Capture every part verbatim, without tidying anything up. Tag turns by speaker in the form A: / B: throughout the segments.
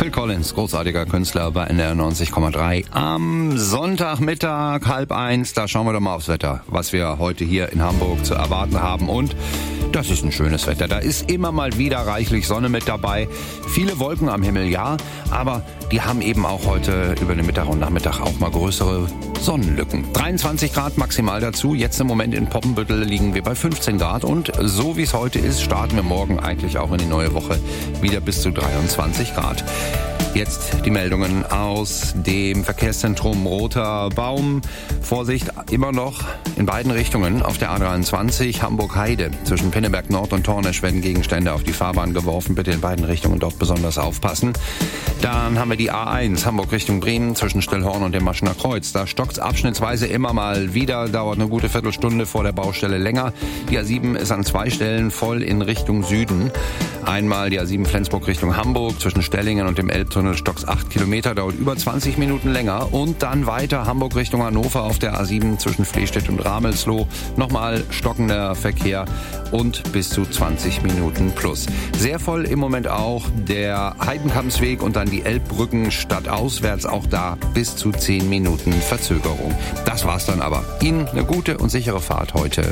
A: Phil Collins, großartiger Künstler bei N D R neunzig Komma drei. Am Sonntagmittag, halb eins, da schauen wir doch mal aufs Wetter, was wir heute hier in Hamburg zu erwarten haben. Und das ist ein schönes Wetter. Da ist immer mal wieder reichlich Sonne mit dabei. Viele Wolken am Himmel, ja, aber die haben eben auch heute über den Mittag und Nachmittag auch mal größere Sonnenlücken. dreiundzwanzig Grad maximal dazu. Jetzt im Moment in Poppenbüttel liegen wir bei fünfzehn Grad. Und so wie es heute ist, starten wir morgen eigentlich auch in die neue Woche wieder bis zu dreiundzwanzig Grad. Jetzt die Meldungen aus dem Verkehrszentrum Roter Baum. Vorsicht, immer noch in beiden Richtungen auf der A dreiundzwanzig Hamburg-Heide. Zwischen Pinneberg Nord und Tornesch werden Gegenstände auf die Fahrbahn geworfen. Bitte in beiden Richtungen dort besonders aufpassen. Dann haben wir die A eins Hamburg Richtung Bremen zwischen Stellhorn und dem Maschener Kreuz. Da stockt's abschnittsweise immer mal wieder, dauert eine gute Viertelstunde vor der Baustelle länger. Die A sieben ist an zwei Stellen voll in Richtung Süden. Einmal die A sieben Flensburg Richtung Hamburg zwischen Stellingen und dem Elbtunnel stockt's acht Kilometer, dauert über zwanzig Minuten länger. Und dann weiter Hamburg Richtung Hannover auf der A sieben zwischen Flehstedt und Ramelsloh. Nochmal stockender Verkehr und bis zu zwanzig Minuten plus. Sehr voll im Moment auch der Heidenkampsweg und dann die Elbbrücken stadtauswärts, auch da bis zu zehn Minuten Verzögerung. Das war's dann aber. Ihnen eine gute und sichere Fahrt heute.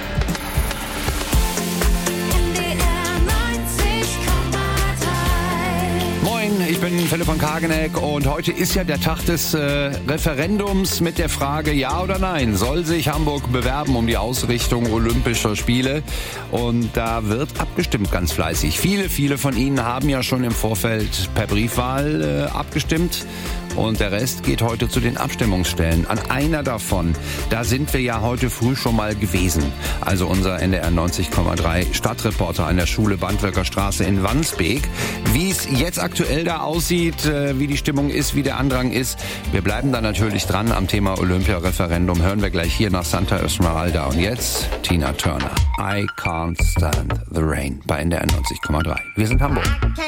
A: Ich bin Philipp von Kageneck und heute ist ja der Tag des äh, Referendums mit der Frage ja oder nein. Soll sich Hamburg bewerben um die Ausrichtung Olympischer Spiele? Und da wird abgestimmt ganz fleißig. Viele, viele von Ihnen haben ja schon im Vorfeld per Briefwahl äh, abgestimmt. Und der Rest geht heute zu den Abstimmungsstellen. An einer davon, da sind wir ja heute früh schon mal gewesen. Also unser N D R neunzig Komma drei Stadtreporter an der Schule Bandwirker Straße in Wandsbek. Wie es jetzt aktuell da aussieht, wie die Stimmung ist, wie der Andrang ist. Wir bleiben da natürlich dran am Thema Olympia-Referendum. Hören wir gleich hier nach Santa Esmeralda. Und jetzt Tina Turner. I can't stand the rain bei N D R neunzig Komma drei. Wir sind Hamburg.
B: Can